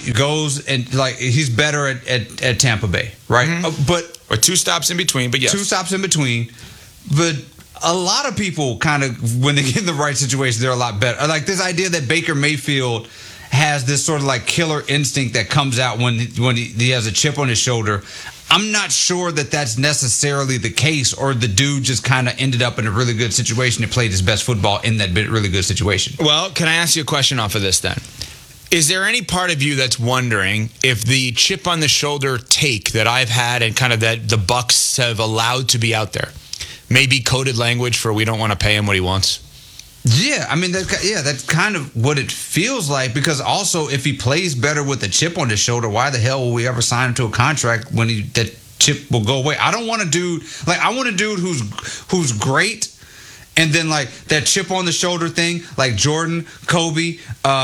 goes and like he's better at Tampa Bay, right? But or 2 stops in between, but yes. 2 stops in between. But a lot of people kind of, when they get in the right situation, they're a lot better. Like this idea that Baker Mayfield has this sort of like killer instinct that comes out when he has a chip on his shoulder. I'm not sure that that's necessarily the case, or the dude just kind of ended up in a really good situation and played his best football in that really good situation. Well, can I ask you a question off of this then? Is there any part of you that's wondering if the chip on the shoulder take that I've had and kind of that the Bucs have allowed to be out there may be coded language for we don't want to pay him what he wants? Yeah, I mean, that's kind of what it feels like, because also if he plays better with a chip on his shoulder, why the hell will we ever sign him to a contract when that chip will go away? I don't want a dude, like I want a dude who's great, and then like that chip on the shoulder thing, like Jordan, Kobe,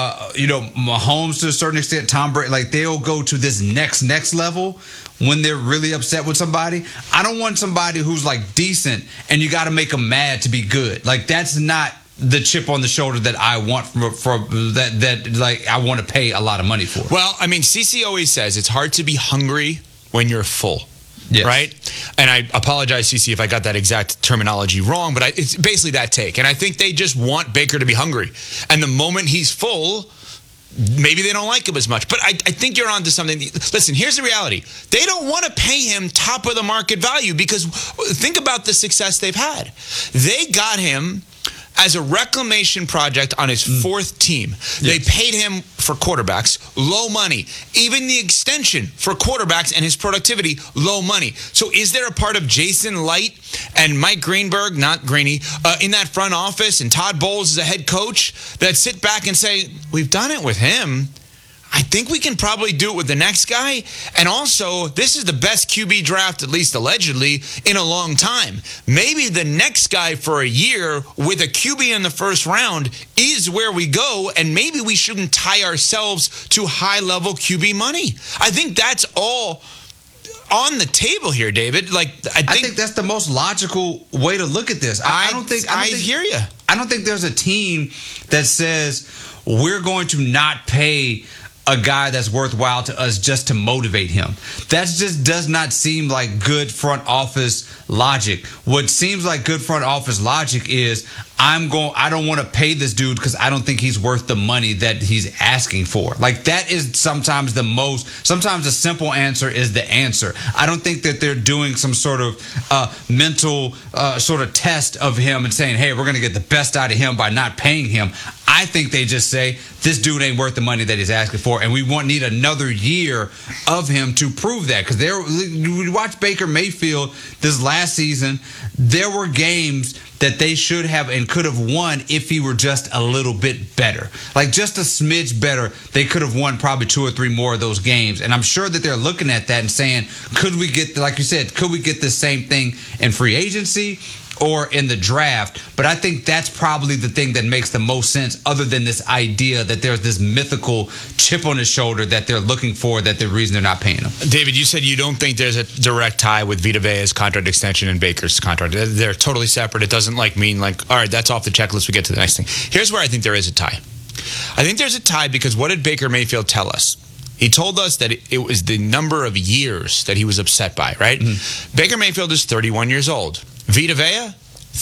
Mahomes to a certain extent, Tom Brady, like they'll go to this next level when they're really upset with somebody. I don't want somebody who's like decent and you got to make them mad to be good. Like that's not the chip on the shoulder that I want for that like I want to pay a lot of money for. Well, I mean, CC always says it's hard to be hungry when you're full. Yes. Right? And I apologize, CC, if I got that exact terminology wrong, but it's basically that take. And I think they just want Baker to be hungry. And the moment he's full, maybe they don't like him as much. But I think you're onto something. Listen, here's the reality. They don't want to pay him top of the market value, because think about the success they've had. They got him as a reclamation project on his 4th team. Yes. They paid him for quarterbacks, low money. Even the extension for quarterbacks and his productivity, low money. So is there a part of Jason Light and Mike Greenberg, not Greeny, in that front office, and Todd Bowles as a head coach, that sit back and say, we've done it with him, I think we can probably do it with the next guy. And also, this is the best QB draft, at least allegedly, in a long time. Maybe the next guy for a year with a QB in the first round is where we go, and maybe we shouldn't tie ourselves to high-level QB money. I think that's all on the table here, David. Like I think that's the most logical way to look at this. I hear you. I don't think there's a team that says we're going to not pay a guy that's worthwhile to us just to motivate him. That just does not seem like good front office logic. What seems like good front office logic is I don't want to pay this dude because I don't think he's worth the money that he's asking for. Like that is sometimes the simple answer is the answer. I don't think that they're doing some sort of mental sort of test of him and saying, hey, we're going to get the best out of him by not paying him. I think they just say, this dude ain't worth the money that he's asking for, and we need another year of him to prove that. Because you watch Baker Mayfield this last season, there were games that they should have and could have won if he were just a little bit better. Like just a smidge better, they could have won probably 2 or 3 more of those games. And I'm sure that they're looking at that and saying, could we get, like you said, could we get the same thing in free agency or in the draft? But I think that's probably the thing that makes the most sense, other than this idea that there's this mythical chip on his shoulder that they're looking for, that the reason they're not paying him. David, you said you don't think there's a direct tie with Vita Vea's contract extension and Baker's contract. They're totally separate. It doesn't mean all right, that's off the checklist, we get to the next thing. Here's where I think there is a tie. I think there's a tie because what did Baker Mayfield tell us? He told us that it was the number of years that he was upset by, right? Mm-hmm. Baker Mayfield is 31 years old. Vita Vea,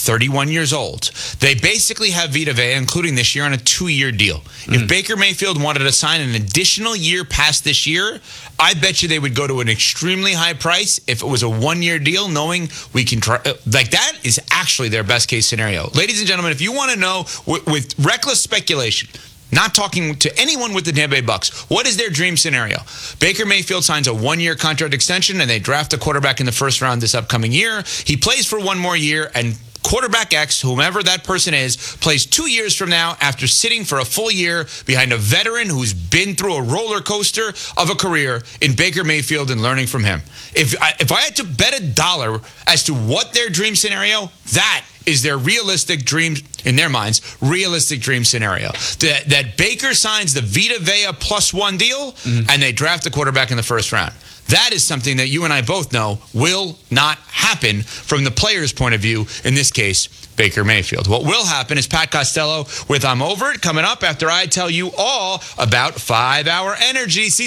31 years old. They basically have Vita Vea, including this year, on a 2-year deal. If Baker Mayfield wanted to sign an additional year past this year, I bet you they would go to an extremely high price if it was a 1-year deal, knowing we can try. Like, that is actually their best case scenario. Ladies and gentlemen, if you want to know, with reckless speculation, not talking to anyone with the Tampa Bay Bucs, what is their dream scenario? Baker Mayfield signs a 1-year contract extension, and they draft a quarterback in the first round this upcoming year. He plays for 1 more year, and quarterback X, whomever that person is, plays 2 years from now after sitting for a full year behind a veteran who's been through a roller coaster of a career in Baker Mayfield and learning from him. If I had to bet $1 as to what their dream scenario, that is their realistic dream, in their minds, realistic dream scenario. That Baker signs the Vita Vea +1 deal, and they draft the quarterback in the first round. That is something that you and I both know will not happen from the player's point of view, in this case, Baker Mayfield. What will happen is Pat Costello with I'm Over It coming up after I tell you all about 5-Hour Energy.